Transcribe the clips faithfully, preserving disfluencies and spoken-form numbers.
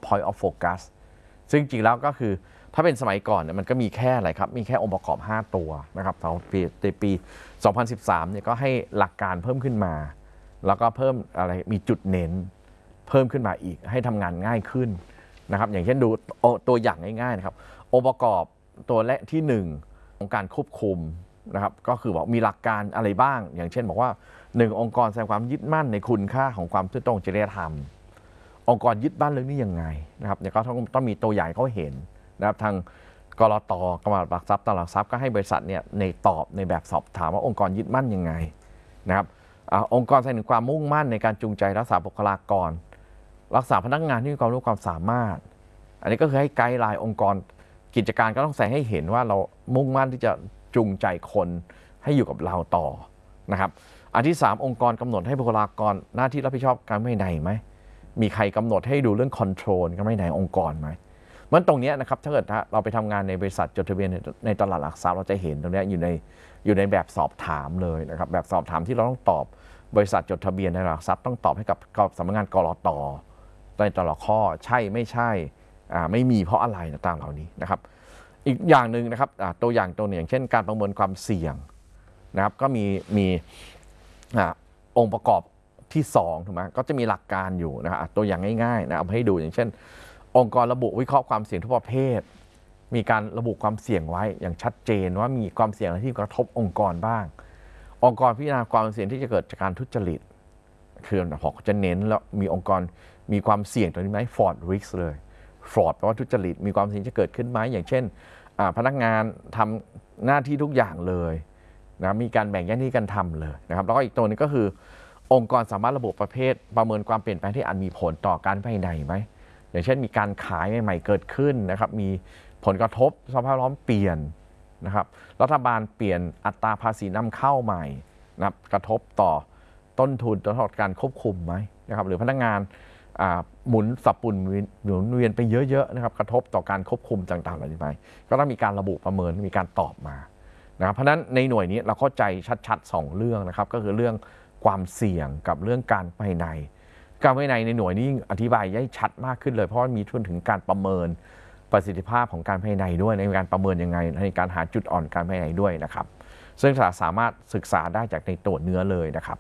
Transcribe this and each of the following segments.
point of focus ซึ่งจริงแล้วก็คือถ้าเป็นสมัยก่อนเนี่ยมันก็มีแค่อะไรครับมีแค่องค์ประกอบห้าตัวนะครับในปีสองพันสิบสามเนี่ยก็ให้หลักการเพิ่มขึ้นมาแล้วก็เพิ่มอะไรมีจุดเน้นเพิ่มขึ้นมาอีกให้ทำงานง่ายขึ้นนะครับอย่างเช่นดูตัวอย่างง่ายๆนะครับองค์ประกอบตัวแรกที่หนึ่งของการควบคุมนะครับก็คือบอกมีหลักการอะไรบ้างอย่างเช่นบอกว่าหนึ่งองค์กรแสดงความยึดมั่นในคุณค่าของความซื่อตรงจริยธรรมองค์กรยึดมั่นเรื่องนี้ยังไงนะครับเนี่ยก็ต้องต้องมีตัวอย่างเขาเห็นนะครับทางกลต.กรรมการหลักทรัพย์ตลาดทรัพย์ก็ให้บริษัทเนี่ยในตอบในแบบสอบถามว่าองค์กรยึดมั่นยังไงนะครับองค์กรแสดงความมุ่งมั่นในการจูงใจรักษาบุคลากรรักษาพนักงานที่มีความรู้ความสามารถอันนี้ก็คือให้ไกด์ไลน์องค์กรกิจการก็ต้องแสดงให้เห็นว่าเรามุ่งมั่นที่จะจูงใจคนให้อยู่กับเราต่อนะครับอันที่สามองค์กรกำหนดให้บุคลากรหน้าที่รับผิดชอบการภายในไหมมีใครกำหนดให้ดูเรื่องคอนโทรลการภายในองค์กรไหมมันตรงนี้นะครับถ้าเกิดเราไปทำงานในบริษัทจดทะเบียนในตลาดหลักทรัพย์เราจะเห็นตรงนี้อยู่ในอยู่ในแบบสอบถามเลยนะครับแบบสอบถามที่เราต้องตอบบริษัทจดทะเบียนในตลาดหลักทรัพย์ต้องตอบให้กับสำนักงานกลต.ในแต่ละข้อใช่ไม่ใช่ไม่มีเพราะอะไรต่างๆเหล่านี้นะครับอีกอย่างหนึ่งนะครับตัวอย่างตัวหนึ่งอย่างเช่นการประเมินความเสี่ยงนะครับก็มีมีองค์ประกอบที่สองถูกไหมก็จะมีหลักการอยู่นะครับตัวอย่างง่ายๆนะเอาให้ดูอย่างเช่นองค์กรระบุวิเคราะห์ความเสี่ยงทุกประเภทมีการระบุความเสี่ยงไว้อย่างชัดเจนว่ามีความเสี่ยงอะไรที่กระทบองค์กรบ้างองค์กรพิจารณาความเสี่ยงที่จะเกิดจากการทุจริตคือผมจะเน้นแล้วมีองค์กรมีความเสี่ยงตัวนี้ไหม fraud risk เลย fraud แปลว่าทุจริตมีความเสี่ยงจะเกิดขึ้นไหมอย่างเช่นพนักงานทำหน้าที่ทุกอย่างเลยนะมีการแบ่งหน้าที่กันทำเลยนะครับแล้วก็อีกตัวนึงก็คือองค์กรสามารถระบุประเภทประเมินความเปลี่ยนแปลงที่อาจมีผลต่อการภายในไหมอย่างเช่นมีการขายใหม่ๆเกิดขึ้นนะครับมีผลกระทบสภาพแวดล้อมเปลี่ยนนะครับรัฐบาลเปลี่ยนอัตราภาษีนำเข้าใหม่นะครับกระทบต่อต้นทุนต่อการควบคุมไหมนะครับหรือพนักงานหมุนสับปุ่นหมุนเวียนไปเยอะๆนะครับกระทบต่อการควบคุมต่างๆเหล่านี้ไปก็ต้องมีการระบุประเมินมีการตอบมานะครับเพราะฉะนั้นในหน่วยนี้เราเข้าใจชัดๆสองเรื่องนะครับก็คือเรื่องความเสี่ยงกับเรื่องการภายในการภายในในหน่วยนี้อธิบายได้ชัดมากขึ้นเลยเพราะมีทุนถึงการประเมินประสิทธิภาพของการภายในด้วยในการประเมินยังไงในการหาจุดอ่อนการภายในด้วยนะครับซึ่งสามารถศึกษาได้จากในตัวเนื้อเลยนะครับ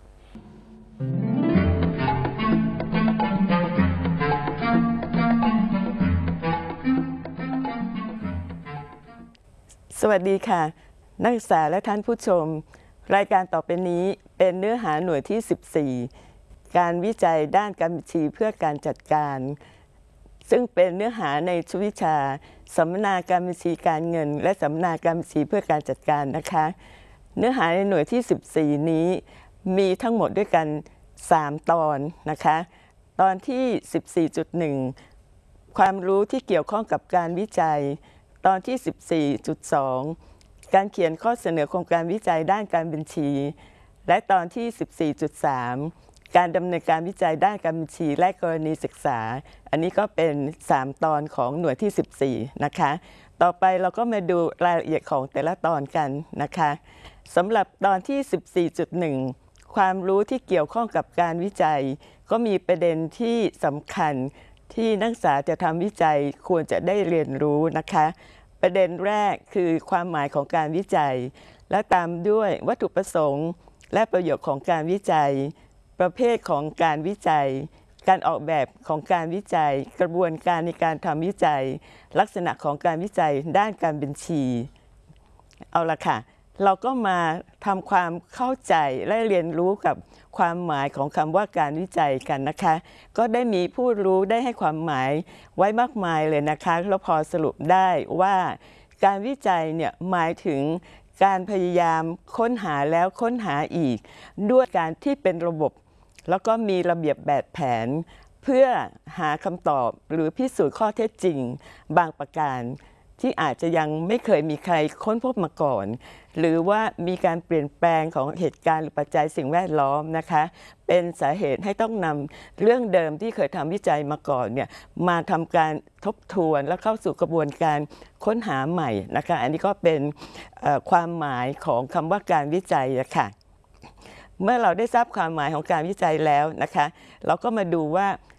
สวัสดีค่ะนักศึกษาและท่านผู้ชมรายการต่อไปนี้เป็นเนื้อหาหน่วยที่สิบสี่การวิจัยด้านการบัญชีเพื่อการจัดการซึ่งเป็นเนื้อหาในชุดวิชาสัมมนาการบัญชีการเงินและสัมมนาการบัญชีเพื่อการจัดการนะคะเนื้อหาในหน่วยที่สิบสี่นี้มีทั้งหมดด้วยกันสามตอนนะคะตอนที่ สิบสี่จุดหนึ่ง ความรู้ที่เกี่ยวข้องกับการวิจัยตอนที่ สิบสี่จุดสอง การเขียนข้อเสนอโครงการวิจัยด้านการบัญชีและตอนที่ สิบสี่จุดสาม การดำเนินการวิจัยด้านการบัญชีและกรณีศึกษาอันนี้ก็เป็นสามตอนของหน่วยที่สิบสี่นะคะต่อไปเราก็มาดูรายละเอียดของแต่ละตอนกันนะคะสำหรับตอนที่ สิบสี่จุดหนึ่ง ความรู้ที่เกี่ยวข้องกับการวิจัยก็มีประเด็นที่สำคัญที่นักศึกษาจะทำวิจัยควรจะได้เรียนรู้นะคะประเด็นแรกคือความหมายของการวิจัยและตามด้วยวัตถุประสงค์และประโยชน์ของการวิจัยประเภทของการวิจัยการออกแบบของการวิจัยกระบวนการในการทำวิจัยลักษณะของการวิจัยด้านการบัญชีเอาละค่ะเราก็มาทำความเข้าใจและเรียนรู้กับความหมายของคำว่าการวิจัยกันนะคะก็ได้มีผู้รู้ได้ให้ความหมายไว้มากมายเลยนะคะแล้วพอสรุปได้ว่าการวิจัยเนี่ยหมายถึงการพยายามค้นหาแล้วค้นหาอีกด้วยการที่เป็นระบบแล้วก็มีระเบียบแบบแผนเพื่อหาคำตอบหรือพิสูจน์ข้อเท็จจริงบางประการที่อาจจะยังไม่เคยมีใครค้นพบมาก่อนหรือว่ามีการเปลี่ยนแปลงของเหตุการณ์หรือปัจจัยสิ่งแวดล้อมนะคะเป็นสาเหตุให้ต้องนำเรื่องเดิมที่เคยทำวิจัยมาก่อนเนี่ยมาทำการทบทวนและเข้าสู่กระบวนการค้นหาใหม่นะคะอันนี้ก็เป็นความหมายของคำว่าการวิจัยนะคะเมื่อเราได้ทราบความหมายของการวิจัยแล้วนะคะเราก็มาดูว่า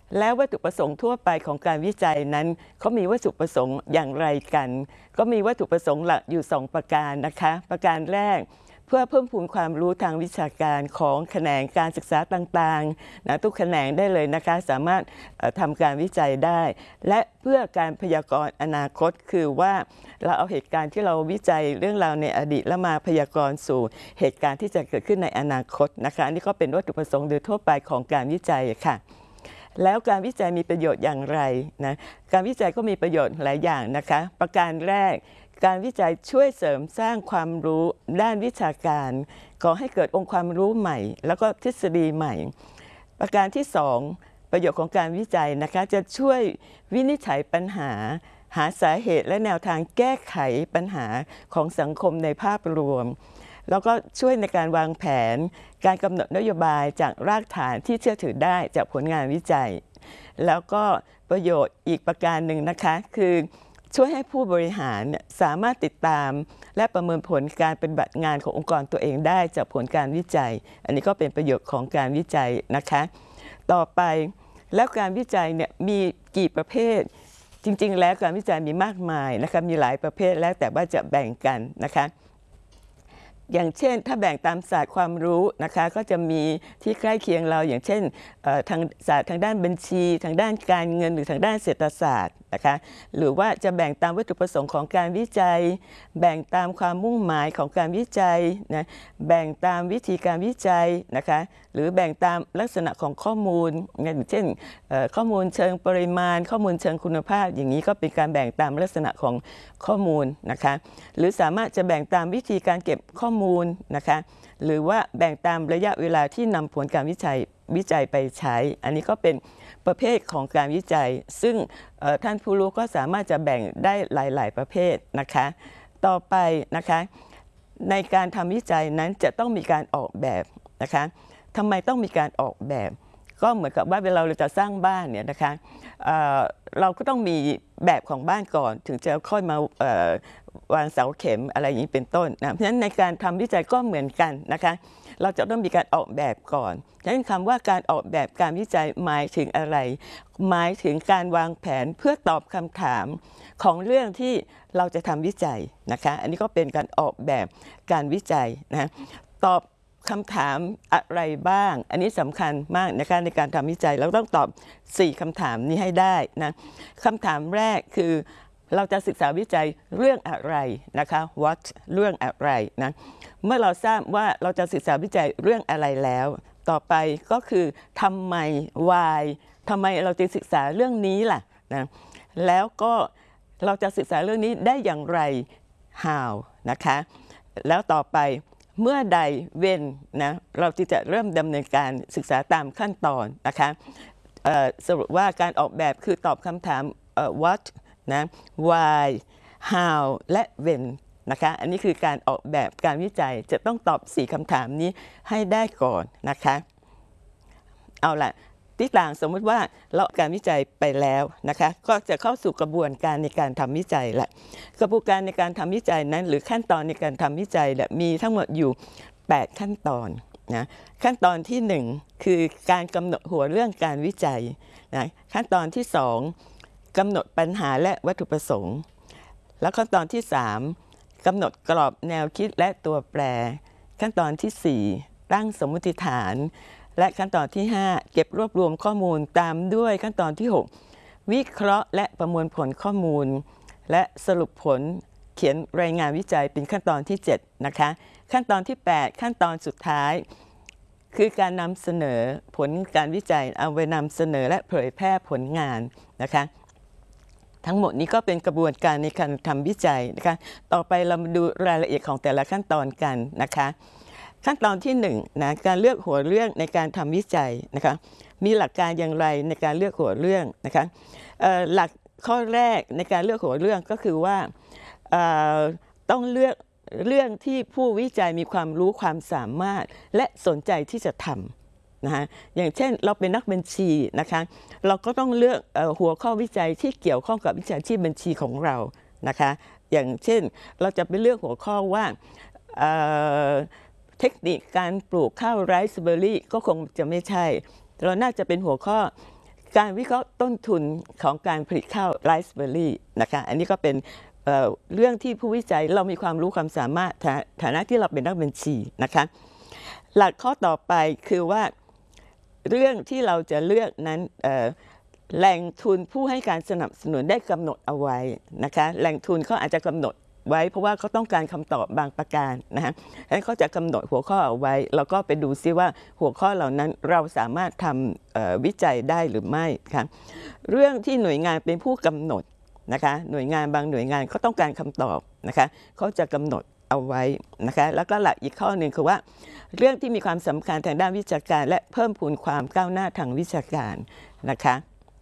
แล้ววัตถุประสงค์ทั่วไปของการวิจัยนั้นเขามีวัตถุประสงค์อย่างไรกันก็มีวัตถุประสงค์หลักอยู่สองประการนะคะประการแรกเพื่อเพิ่มพูนความรู้ทางวิชาการของแขนงการศึกษาต่างๆนะทุกแขนงได้เลยนะคะสามารถทำการวิจัยได้และเพื่อการพยากรณ์อนาคตคือว่าเราเอาเหตุการณ์ที่เราวิจัยเรื่องราวในอดีตแล้วมาพยากรณ์สู่เหตุการณ์ที่จะเกิดขึ้นในอนาคตนะคะอันนี้ก็เป็นวัตถุประสงค์โดยทั่วไปของการวิจัยค่ะแล้วการวิจัยมีประโยชน์อย่างไรนะการวิจัยก็มีประโยชน์หลายอย่างนะคะประการแรกการวิจัยช่วยเสริมสร้างความรู้ด้านวิชาการก่อให้เกิดองค์ความรู้ใหม่แล้วก็ทฤษฎีใหม่ประการที่สองประโยชน์ของการวิจัยนะคะจะช่วยวินิจฉัยปัญหาหาสาเหตุและแนวทางแก้ไขปัญหาของสังคมในภาพรวมแล้วก็ช่วยในการวางแผนการกำหนดนโยบายจากรากฐานที่เชื่อถือได้จากผลงานวิจัยแล้วก็ประโยชน์อีกประการหนึ่งนะคะคือช่วยให้ผู้บริหารสามารถติดตามและประเมินผลการปฏิบัติงานขององค์กรตัวเองได้จากผลการวิจัยอันนี้ก็เป็นประโยชน์ของการวิจัยนะคะต่อไปแล้วการวิจัยเนี่ยมีกี่ประเภทจริงๆแล้วการวิจัยมีมากมายนะคะมีหลายประเภทแล้วแต่ว่าจะแบ่งกันนะคะอย่างเช่นถ้าแบ่งตามศาสตร์ความรู้นะคะก็จะมีที่ใกล้เคียงเราอย่างเช่นทางศาสตร์ทางด้านบัญชีทางด้านการเงินหรือทางด้านเศรษฐศาสตร์นะคะหรือว่าจะแบ่งตามวัตถุประสงค์ของการวิจัยแบ่งตามความมุ่งหมายของการวิจัยนะแบ่งตามวิธีการวิจัยนะคะหรือแบ่งตามลักษณะของข้อมูลอย่างเช่นข้อมูลเชิงปริมาณข้อมูลเชิงคุณภาพอย่างนี้ก็เป็นการแบ่งตามลักษณะของข้อมูลนะคะหรือสามารถจะแบ่งตามวิธีการเก็บข้อมูลนะคะหรือว่าแบ่งตามระยะเวลาที่นำผลการวิจัยวิจัยไปใช้อันนี้ก็เป็นประเภทของการวิจัยซึ่งท่านผู้รู้ก็สามารถจะแบ่งได้หลายๆประเภทนะคะต่อไปนะคะในการทำวิจัยนั้นจะต้องมีการออกแบบนะคะทำไมต้องมีการออกแบบก็เหมือนกับว่าเวลาเราจะสร้างบ้านเนี่ยนะคะ เอ่อ เราก็ต้องมีแบบของบ้านก่อนถึงจะค่อยมาวางเสาเข็มอะไรอย่างนี้เป็นต้นนะเพราะฉะนั้นในการทำวิจัยก็เหมือนกันนะคะเราจะต้องมีการออกแบบก่อนฉะนั้นคำว่าการออกแบบการวิจัยหมายถึงอะไรหมายถึงการวางแผนเพื่อตอบคำถามของเรื่องที่เราจะทำวิจัยนะคะอันนี้ก็เป็นการออกแบบการวิจัยนะตอบคำถามอะไรบ้างอันนี้สำคัญมากนะคะในการทำวิจัยเราต้องตอบสี่คำถามนี้ให้ได้นะคำถามแรกคือเราจะศึกษาวิจัยเรื่องอะไรนะคะ what เรื่องอะไรนะเมื่อเราทราบว่าเราจะศึกษาวิจัยเรื่องอะไรแล้วต่อไปก็คือทำไม why ทำไมเราจะศึกษาเรื่องนี้ล่ะนะแล้วก็เราจะศึกษาเรื่องนี้ได้อย่างไร how นะคะแล้วต่อไปเมื่อใด when นะเราจึงจะเริ่มดำเนินการศึกษาตามขั้นตอนนะคะสรุปว่าการออกแบบคือตอบคำถาม what นะ why how และ when นะคะอันนี้คือการออกแบบการวิจัยจะต้องตอบสี่คำถามนี้ให้ได้ก่อนนะคะเอาล่ะที่ต่างสมมติว่าเราการวิจัยไปแล้วนะคะก็จะเข้าสู่กระบวนการในการทำวิจัยแหละกระบวนการในการทำวิจัยนั้นหรือขั้นตอนในการทำวิจัยมีทั้งหมดอยู่แปดขั้นตอนนะขั้นตอนที่หนึ่งคือการกำหนดหัวเรื่องการวิจัยนะขั้นตอนที่สองกำหนดปัญหาและวัตถุประสงค์แล้วขั้นตอนที่สามกำหนดกรอบแนวคิดและตัวแปรขั้นตอนที่สี่ตั้งสมมติฐานและขั้นตอนที่ห้าเก็บรวบรวมข้อมูลตามด้วยขั้นตอนที่หกวิเคราะห์และประมวลผลข้อมูลและสรุปผลเขียนรายงานวิจัยเป็นขั้นตอนที่เจ็ดนะคะขั้นตอนที่แปดขั้นตอนสุดท้ายคือการนำเสนอผลการวิจัยเอาไว้นำเสนอและเผยแพร่ผลงานนะคะทั้งหมดนี้ก็เป็นกระบวนการในการทำวิจัยนะคะต่อไปเรามาดูรายละเอียดของแต่ละขั้นตอนกันนะคะขั้นตอนที่หนึ่งนะการเลือกหัวเรื่องในการทำวิจัยนะคะมีหลักการอย่างไรในการเลือกหัวเรื่องนะคะหลักข้อแรกในการเลือกหัวเรื่องก็คือว่าต้องเลือกเรื่องที่ผู้วิจัยมีความรู้ความสามารถและสนใจที่จะทำนะคะอย่างเช่นเราเป็นนักบัญชีนะคะเราก็ต้องเลือกหัวข้อวิจัยที่เกี่ยวข้องกับวิชาชีพบัญชีของเรานะคะอย่างเช่นเราจะไปเลือกหัวข้อว่าเทคนิคการปลูกข้าวไรซ์เบอร์รี่ก็คงจะไม่ใช่เราน่าจะเป็นหัวข้อการวิเคราะห์ต้นทุนของการผลิตข้าวไรซ์เบอร์รี่นะคะอันนี้ก็เป็นเอ่อเรื่องที่ผู้วิจัยเรามีความรู้ความสามารถฐาฐานะที่เราเป็นนักบัญชีนะคะหลักข้อต่อไปคือว่าเรื่องที่เราจะเลือกนั้นเอ่อแหล่งทุนผู้ให้การสนับสนุนได้กำหนดเอาไว้นะคะแหล่งทุนเขาอาจจะกำหนดไว้เพราะว่าเขาต้องการคำตอบบางประการนะฮะฉะนั้นเขาจะกำหนดหัวข้อเอาไว้แล้วก็ไปดูซิว่าหัวข้อเหล่านั้นเราสามารถทำวิจัยได้หรือไม่ค่ะเรื่องที่หน่วยงานเป็นผู้กำหนดนะคะหน่วยงานบางหน่วยงานเขาต้องการคำตอบนะคะเขาจะกำหนดเอาไว้นะคะแล้วก็หลักอีกข้อหนึ่งคือว่าเรื่องที่มีความสำคัญทางด้านวิชาการและเพิ่มพูนความก้าวหน้าทางวิชาการนะคะ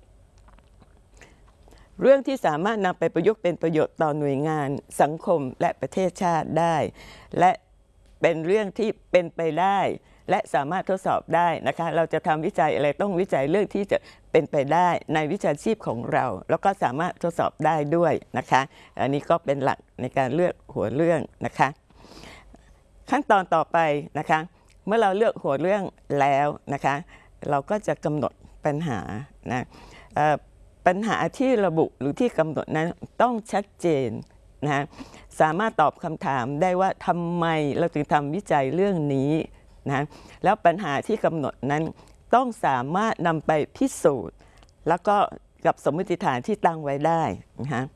เรื่องที่สามารถนำไปประยุกต์เป็นประโยชน์ต่อหน่วยงานสังคมและประเทศชาติได้และเป็นเรื่องที่เป็นไปได้และสามารถทดสอบได้นะคะเราจะทำวิจัยอะไรต้องวิจัยเรื่องที่จะเป็นไปได้ในวิชาชีพของเราแล้วก็สามารถทดสอบได้ด้วยนะคะอันนี้ก็เป็นหลักในการเลือกหัวเรื่องนะคะขั้นตอนต่อไปนะคะเมื่อเราเลือกหัวเรื่องแล้วนะคะเราก็จะกำหนดปัญหานะปัญหาที่ระบุหรือที่กำหนดนั้นต้องชัดเจนนะสามารถตอบคำถามได้ว่าทำไมเราถึงทำวิจัยเรื่องนี้นะแล้วปัญหาที่กำหนดนั้นต้องสามารถนำไปพิสูจน์แล้วก็กับสมมติฐานที่ตั้งไว้ได้นะ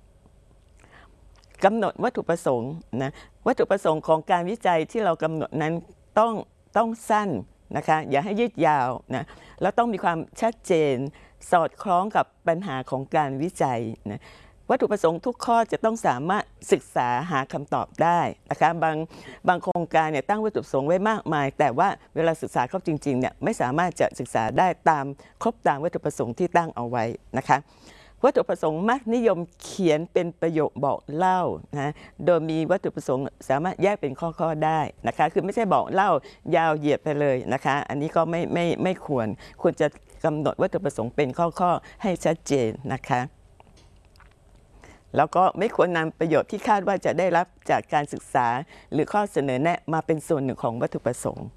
กำหนดวัตถุประสงค์นะวัตถุประสงค์ของการวิจัยที่เรากำหนดนั้นต้องต้องสั้นนะคะอย่าให้ยืดยาวนะแล้วต้องมีความชัดเจนสอดคล้องกับปัญหาของการวิจัยนะวัตถุประสงค์ทุกข้อจะต้องสามารถศึกษาหาคำตอบได้นะคะบางบางโครงการเนี่ยตั้งวัตถุประสงค์ไว้มากมายแต่ว่าเวลาศึกษาเข้าจริงๆเนี่ยไม่สามารถจะศึกษาได้ตามครบตามวัตถุประสงค์ที่ตั้งเอาไว้นะคะวัตถุประสงค์มักนิยมเขียนเป็นประโยคบอกเล่านะโดยมีวัตถุประสงค์สามารถแยกเป็นข้อๆได้นะคะคือไม่ใช่บอกเล่ายาวเหยียดไปเลยนะคะอันนี้ก็ไม่ไม่ไม่ควรควรจะกำหนดวัตถุประสงค์เป็นข้อๆให้ชัดเจนนะคะแล้วก็ไม่ควรนำประโยชน์ที่คาดว่าจะได้รับจากการศึกษาหรือข้อเสนอแนะมาเป็นส่วนหนึ่งของวัตถุประสงค์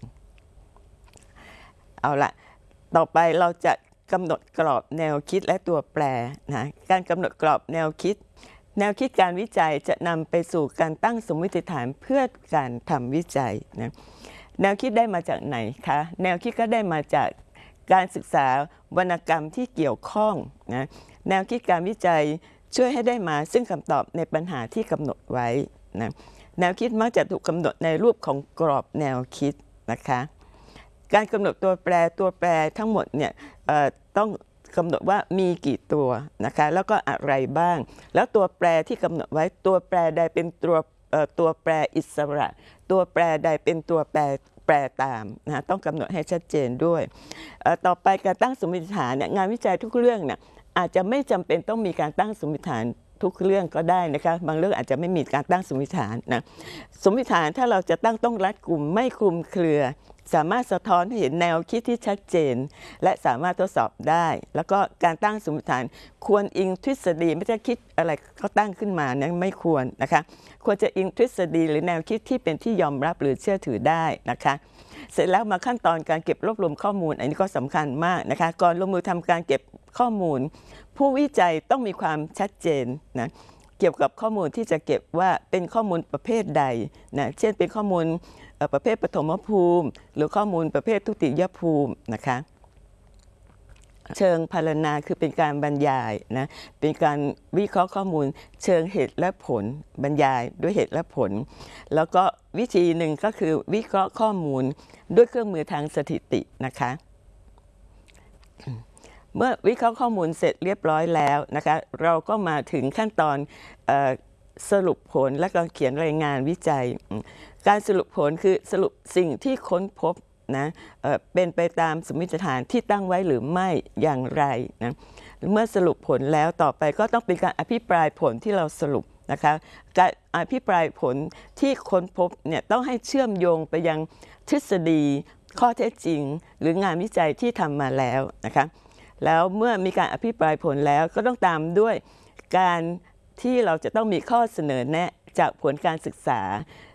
เอาละต่อไปเราจะกำหนดกรอบแนวคิดและตัวแปรนะการกำหนดกรอบแนวคิดแนวคิดการวิจัยจะนำไปสู่การตั้งสมมติฐานเพื่อการทำวิจัยนะแนวคิดได้มาจากไหนคะแนวคิดก็ได้มาจากการศึกษาวรรณกรรมที่เกี่ยวข้องนะแนวคิดการวิจัยช่วยให้ได้มาซึ่งคำตอบในปัญหาที่กำหนดไว้นะแนวคิดมักจะถูกกำหนดในรูปของกรอบแนวคิดนะคะการกำหนดตัวแปรตัวแปรทั้งหมดเนี่ยต้องกำหนดว่ามีกี่ตัวนะคะแล้วก็อะไรบ้างแล้วตัวแปรที่กำหนดไว้ตัวแปรใดเป็นตัวตัวแปรอิสระตัวแปรใดเป็นตัวแปรแปรตามนะต้องกำหนดให้ชัดเจนด้วยต่อไปการตั้งสมมติฐานเนี่ยงานวิจัยทุกเรื่องเนี่ยอาจจะไม่จำเป็นต้องมีการตั้งสมมติฐานทุกเรื่องก็ได้นะคะบางเรื่องอาจจะไม่มีการตั้งสมมติฐานนะสมมติฐานถ้าเราจะตั้งต้องรัดกุมไม่คลุมเครือสามารถสะท้อนให้เห็นแนวคิดที่ชัดเจนและสามารถทดสอบได้แล้วก็การตั้งสมมติฐานควรอิงทฤษฎีไม่ใช่คิดอะไรก็ตั้งขึ้นมาเนี่ยไม่ควรนะคะควรจะอิงทฤษฎีหรือแนวคิดที่เป็นที่ยอมรับหรือเชื่อถือได้นะคะเสร็จแล้วมาขั้นตอนการเก็บรวบรวมข้อมูลอันนี้ก็สำคัญมากนะคะก่อนลงมือทำการเก็บข้อมูลผู้วิจัยต้องมีความชัดเจนนะเกี่ยวกับข้อมูลที่จะเก็บว่าเป็นข้อมูลประเภทใดนะเช่นเป็นข้อมูลประเภทปฐมภูมิหรือข้อมูลประเภททุติยภูมินะคะเชิงพรรณนาคือเป็นการบรรยายนะเป็นการวิเคราะห์ข้อมูลเชิงเหตุและผลบรรยายด้วยเหตุและผลแล้วก็วิธีหนึ่งก็คือวิเคราะห์ข้อมูลด้วยเครื่องมือทางสถิตินะคะเมื่อวิเคราะห์ข้อมูลเสร็จเรียบร้อยแล้วนะคะเราก็มาถึงขั้นตอนสรุปผลและการเขียนรายงานวิจัยการสรุปผลคือสรุปสิ่งที่ค้นพบนะเอ่อเป็นไปตามสมมติฐานที่ตั้งไว้หรือไม่อย่างไรนะเมื่อสรุปผลแล้วต่อไปก็ต้องเป็นการอภิปรายผลที่เราสรุปนะคะการอภิปรายผลที่ค้นพบเนี่ยต้องให้เชื่อมโยงไปยังทฤษฎีข้อเท็จจริงหรืองานวิจัยที่ทำมาแล้วนะคะแล้วเมื่อมีการอภิปรายผลแล้วก็ต้องตามด้วยการที่เราจะต้องมีข้อเสนอแนะจากผลการศึกษา